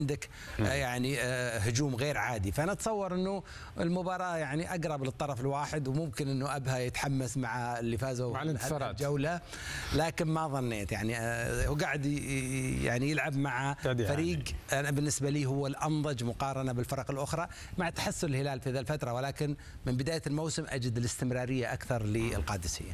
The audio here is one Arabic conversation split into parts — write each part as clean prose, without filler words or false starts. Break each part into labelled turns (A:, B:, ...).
A: عندك يعني هجوم غير عادي، فانا اتصور انه المباراه يعني اقرب للطرف الواحد، وممكن انه ابها يتحمس مع اللي فازوا
B: مع الانتصارات
A: الجوله، لكن ما ظنيت يعني وقاعد يعني يلعب مع فريق انا بالنسبه لي هو الانضج مقارنه بالفرق الاخرى، مع تحسن الهلال في ذا الفتره، ولكن من بدايه الموسم اجد الاستمراريه اكثر للقادسيه.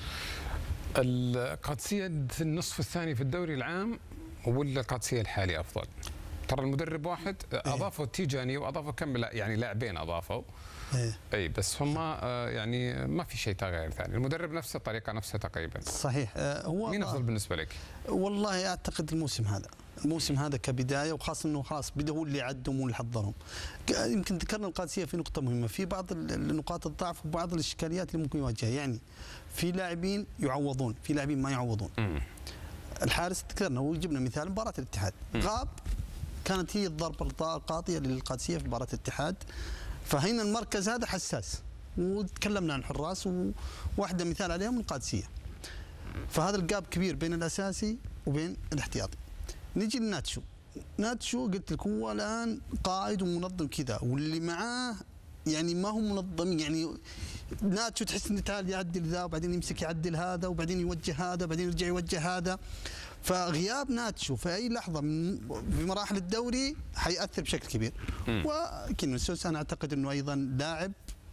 B: القادسيه في النصف الثاني في الدوري العام ولا القادسيه الحالي افضل؟ ترى المدرب واحد، اضافوا تيجاني واضافوا كم يعني لاعبين اضافوا اي بس هم يعني ما في شيء تغير ثاني، المدرب نفس الطريقه نفسها تقريبا.
C: صحيح. هو
B: مين افضل بالنسبه لك؟
C: والله اعتقد الموسم هذا كبدايه، وخاصه انه خلاص بدأوا اللي عدهم واللي حضرهم. يمكن ذكرنا القادسيه في نقطه مهمه، في بعض نقاط الضعف وبعض الاشكاليات اللي ممكن يواجهها، يعني في لاعبين يعوضون، في لاعبين ما يعوضون. الحارس ذكرنا وجبنا مثال مباراه الاتحاد، غاب، كانت هي الضربه القاضيه للقادسيه في مباراه الاتحاد، فهنا المركز هذا حساس، وتكلمنا عن الحراس وواحده مثال عليهم القادسيه. فهذا الجاب كبير بين الاساسي وبين الاحتياطي. نجي لناتشو قلت لك هو الان قائد ومنظم كذا، واللي معاه يعني ما هو منظم، يعني ناتشو تحس انه تعال يعدل ذا وبعدين يمسك يعدل هذا وبعدين يوجه هذا وبعدين يرجع يوجه هذا، فغياب ناتشو في اي لحظه في مراحل الدوري حيأثر بشكل كبير. وكينيسيوس انا اعتقد انه ايضا لاعب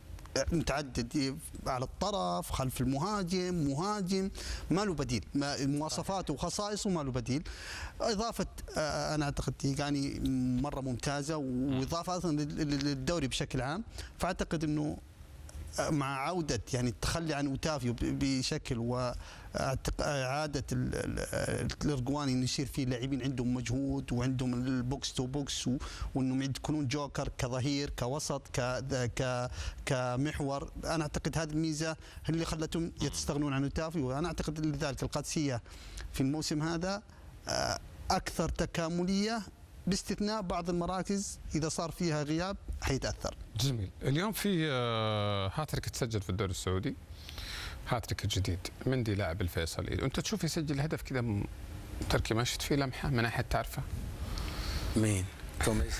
C: متعدد على الطرف، خلف المهاجم، مهاجم، ما له بديل، مواصفاته وخصائصه ما له بديل. اضافه انا اعتقد يعني مره ممتازه، واضافه اصلا للدوري بشكل عام، فاعتقد انه مع عودة يعني التخلي عن اوتافيو بشكل وإعادة الارجواني انه يصير في لاعبين عندهم مجهود وعندهم البوكس تو بوكس، وانهم يكونون جوكر كظهير كوسط كمحور، انا اعتقد هذه الميزة اللي خلتهم يستغنون عن اوتافيو. وانا اعتقد لذلك القادسية في الموسم هذا اكثر تكاملية، باستثناء بعض المراكز اذا صار فيها غياب حيتاثر.
B: جميل. اليوم في هاتريك تسجل في الدوري السعودي، هاتريك جديد مندي لاعب الفيصلي، وانت تشوف يسجل هدف كذا تركي، ما شفت فيه لمحه من ناحيه تعرفه؟
A: مين؟ جوميز؟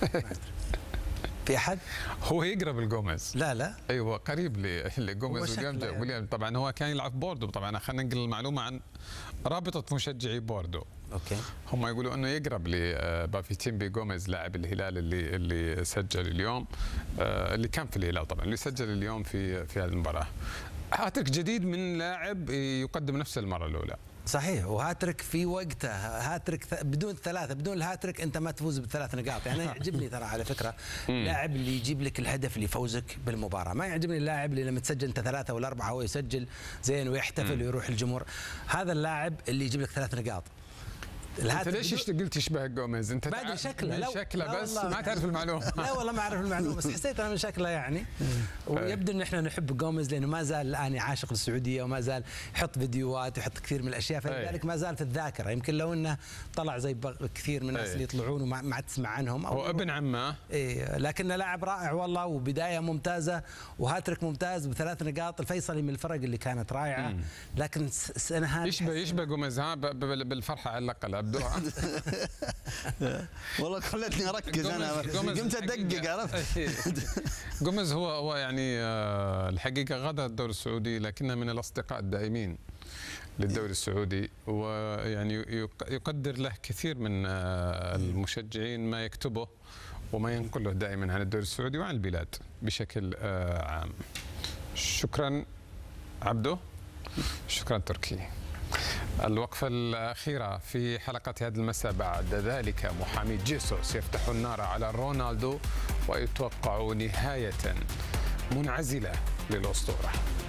A: في احد؟
B: هو يقرب لجوميز.
A: لا
B: ايوه قريب لجوميز. ويليام طبعا هو كان يلعب بوردو، طبعا خلينا ننقل المعلومه عن رابطه مشجعي بوردو.
A: اوكي. هم
B: يقولوا انه يقرب لبافيتيمبي جوميز لاعب الهلال اللي سجل اليوم، اللي كان في الهلال طبعا، اللي سجل اليوم في هذه المباراه. هاتريك جديد من لاعب يقدم نفس المره الاولى.
A: صحيح، وهاتريك في وقته، هاتريك بدون ثلاثه، بدون الهاتريك انت ما تفوز بالثلاث نقاط، يعني يعجبني ترى على فكره لاعب اللي يجيب لك الهدف اللي يفوزك بالمباراه، ما يعجبني اللاعب اللي لما تسجل انت ثلاثه ولا اربعه هو يسجل زين ويحتفل ويروح الجمهور، هذا اللاعب اللي يجيب لك ثلاث نقاط.
B: انت ليش قلت يشبه جوميز؟ انت
A: ما ادري شكله،
B: شكله بس ما تعرف المعلومه.
A: لا والله ما اعرف المعلومه، بس حسيت انا من شكله يعني، ويبدو ان احنا نحب جوميز لانه ما زال الان عاشق للسعوديه، وما زال يحط فيديوهات ويحط كثير من الاشياء، فلذلك ما زال في الذاكره. يمكن لو انه طلع زي كثير من الناس اللي يطلعون وما تسمع عنهم،
B: هو ابن عمه،
A: لكنه لاعب رائع والله، وبدايه ممتازه وهاتريك ممتاز بثلاث نقاط. الفيصلي من الفرق اللي كانت رائعه، لكن السنه هذه
B: يشبه جوميز بالفرحه على الاقل ابدوها.
C: والله خلتني اركز، انا قمت ادقق، عرفت.
B: جوميز هو يعني الحقيقه غدا الدوري السعودي، لكنه من الاصدقاء الدائمين للدوري السعودي، ويعني يقدر له كثير من المشجعين ما يكتبه وما ينقله دائما عن الدوري السعودي وعن البلاد بشكل عام. شكرا عبده، شكرا تركي. الوقفة الأخيرة في حلقة هذا المساء، بعد ذلك محامي جيسوس يفتح النار على رونالدو ويتوقع نهاية منعزلة للأسطورة.